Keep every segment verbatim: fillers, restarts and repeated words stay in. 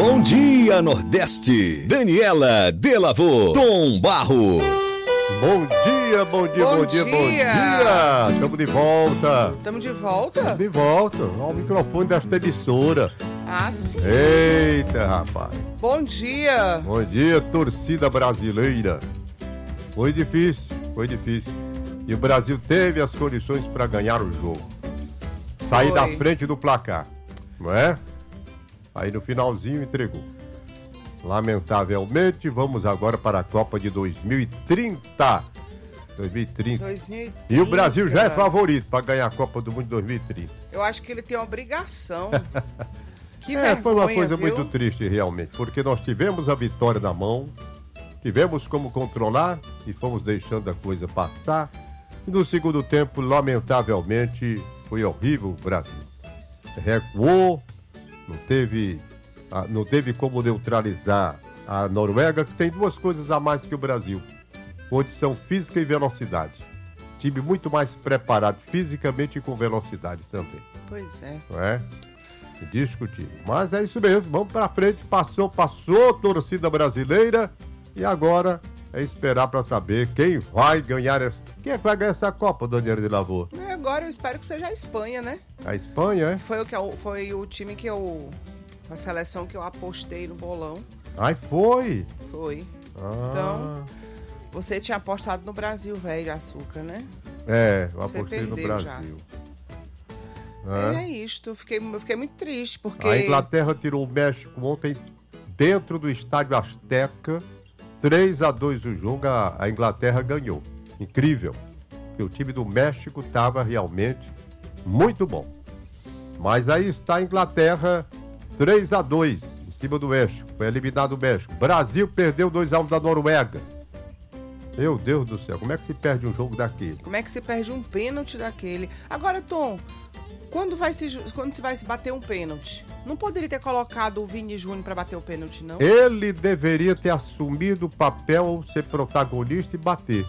Bom dia, Nordeste. Daniela Delavô, Tom Barros. Bom dia, bom dia, bom, bom dia, dia, bom dia. Estamos de volta. Estamos de volta? Estamos de volta. Olha o microfone desta emissora. Ah, sim. Eita, rapaz. Bom dia. Bom dia, torcida brasileira. Foi difícil, foi difícil. E o Brasil teve as condições para ganhar o jogo. Sair da frente do placar, não é? Aí no finalzinho entregou. Lamentavelmente, vamos agora para a Copa de dois mil e trinta. dois mil e trinta. dois mil e trinta. E o Brasil já é favorito para ganhar a Copa do Mundo de dois mil e trinta. Eu acho que ele tem uma obrigação. Que é, vergonha, foi uma coisa viu? muito triste realmente, porque nós tivemos a vitória na mão, tivemos como controlar e fomos deixando a coisa passar. E no segundo tempo, lamentavelmente, foi horrível o Brasil. Recuou, não teve, não teve como neutralizar a Noruega, que tem duas coisas a mais que o Brasil: condição física e velocidade. Time muito mais preparado fisicamente e com velocidade também. Pois é. Não é? Discutível. Mas é isso mesmo, vamos pra frente. Passou, passou, torcida brasileira. E agora é esperar pra saber quem vai ganhar essa... Quem é que vai ganhar essa Copa, Daniela Delavô? Agora eu espero que seja a Espanha, né? A Espanha, é? Foi o, que eu, foi o time que eu... A seleção que eu apostei no bolão. Ai, foi? Foi. Ah. Então, você tinha apostado no Brasil, velho, açúcar, né? É, eu Você apostei no Brasil. É, é isto, eu fiquei, eu fiquei muito triste, porque... A Inglaterra tirou o México ontem dentro do Estádio Azteca. três a dois o jogo, a, a Inglaterra ganhou. Incrível. Porque o time do México estava realmente muito bom. Mas aí está a Inglaterra, três a dois em cima do México. Foi eliminado o México. Brasil perdeu dois a um da Noruega. Meu Deus do céu, como é que se perde um jogo daquele? Como é que se perde um pênalti daquele? Agora, Tom, quando vai se, quando se vai se bater um pênalti, não poderia ter colocado o Vini Júnior para bater o pênalti, não? Ele deveria ter assumido o papel, ser protagonista e bater.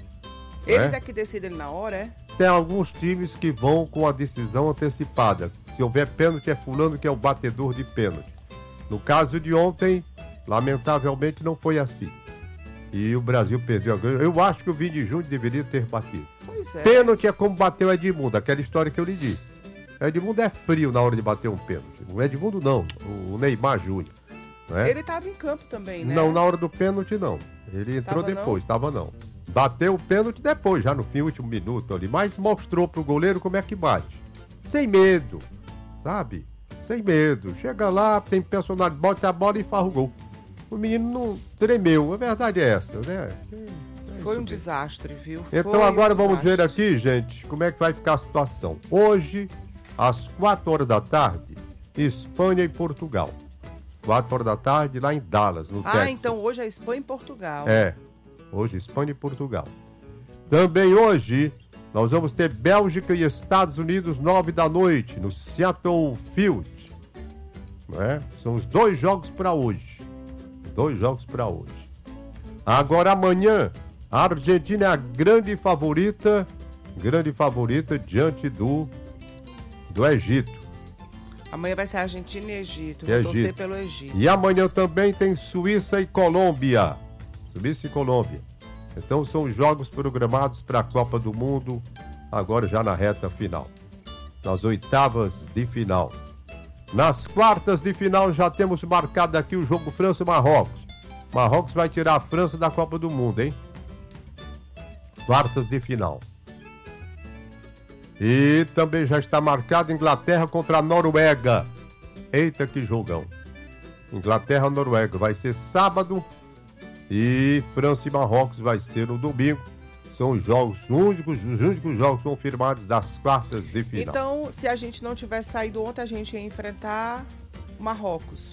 Eles é? é que decidem na hora, é? Tem alguns times que vão com a decisão antecipada. Se houver pênalti, é fulano que é o batedor de pênalti. No caso de ontem, lamentavelmente não foi assim. E o Brasil perdeu a ganha. Eu acho que o Vini Júnior deveria ter batido. Pois é. Pênalti é como bater o Edmundo, aquela história que eu lhe disse. O Edmundo é frio na hora de bater um pênalti. O Edmundo não, o Neymar Júnior. É? Ele estava em campo também, né? Não, na hora do pênalti não. Ele entrou tava depois, estava não. Bateu o pênalti depois, já no fim, último minuto ali. Mas mostrou pro goleiro como é que bate. Sem medo, sabe? Sem medo. Chega lá, tem personalidade, bota a bola e faz o gol. O menino não tremeu, a verdade é essa, né? É Foi um desastre, viu? Então Foi agora um vamos desastre. ver aqui, gente, como é que vai ficar a situação. Hoje, às quatro horas da tarde, Espanha e Portugal. quatro horas da tarde, lá em Dallas, no Ah, Texas. então hoje é Espanha e Portugal. É, hoje Espanha e Portugal. Também hoje, nós vamos ter Bélgica e Estados Unidos, nove da noite, no Seattle Field. Não é? São os dois jogos para hoje. Dois jogos para hoje. Agora amanhã, a Argentina é a grande favorita, grande favorita diante do, do Egito. Amanhã vai ser Argentina e Egito. E Vou Egito. torcer pelo Egito. E amanhã também tem Suíça e Colômbia. Suíça e Colômbia. Então são os jogos programados para a Copa do Mundo, agora já na reta final. Nas oitavas de final. Nas quartas de final já temos marcado aqui o jogo França-Marrocos. Marrocos vai tirar a França da Copa do Mundo, hein? Quartas de final. E também já está marcado Inglaterra contra a Noruega. Eita, que jogão. Inglaterra-Noruega vai ser sábado e França e Marrocos vai ser no domingo. São os jogos únicos, os únicos jogos confirmados das quartas de final. Então, se a gente não tivesse saído ontem, a gente ia enfrentar Marrocos.